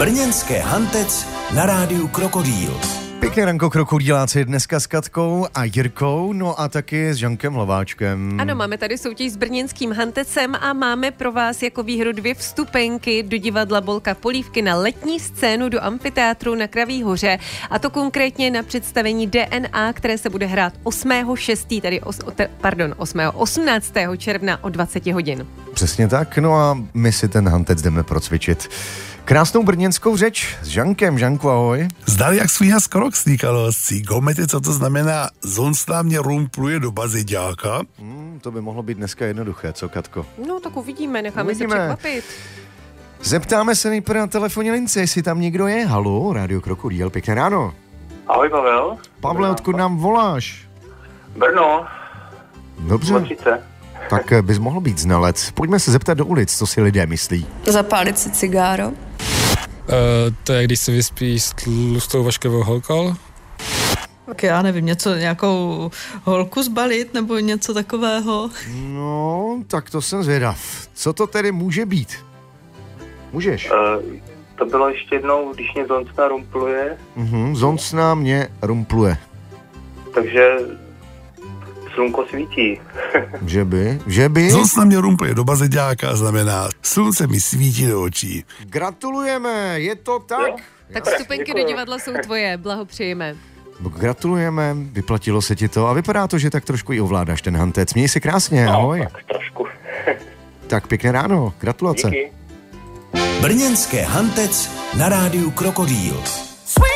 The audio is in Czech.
Brněnské Hantec na rádiu Krokodýl. Pěkné ranko, krokodýláci, dneska s Katkou a Jirkou, no a taky s Žankem Hlaváčkem. Ano, máme tady soutěž s brněnským Hantecem a máme pro vás jako výhru 2 vstupenky do divadla Bolka Polívky na letní scénu do amfiteátru na Kraví hoře, a to konkrétně na představení DNA, které se bude hrát 18. června o 20 hodin. Přesně tak, no a my si ten Hantec jdeme procvičit. Krásnou brněnskou řeč s Žankem. Žanku, ahoj. Zdali jak svíha skorok sníkalo scí. Gomety, co to znamená? Zonstá mě rumpluje do baziďáka. To by mohlo být dneska jednoduché, co, Katko? No tak uvidíme, necháme se překvapit. Zeptáme se nejprve na telefonní lince, jestli tam někdo je. Haló, rádio Krokodýl, pěkné ráno. Ahoj, Pavel. Pavle, odkud nám voláš? Brno. Dobře. Tak bys mohl být znalec. Pojďme se zeptat do ulic, co si lidé myslí. Zapálit si cigáro. To je, když se vyspí s tlustou vaškovou holkou. Tak já nevím, nějakou holku zbalit nebo něco takového. No, tak to jsem zvědav. Co to tedy může být? Můžeš? To bylo ještě jednou, když mě zoncna rumpluje. Zoncna mě rumpluje. Takže slunko svítí. Že by? Zoncna mě rumpluje do baziďáka znamená slunce mi svítí do očí. Gratulujeme, je to tak? Jo. Tak vstupenky do divadla jsou tvoje, blahopřejeme. Gratulujeme, vyplatilo se ti to a vypadá to, že tak trošku i ovládáš ten Hantec. Měj se krásně, ahoj. No, tak trošku. Tak pěkné ráno, gratulace. Díky. Brněnské Hantec na rádiu Krokodýl.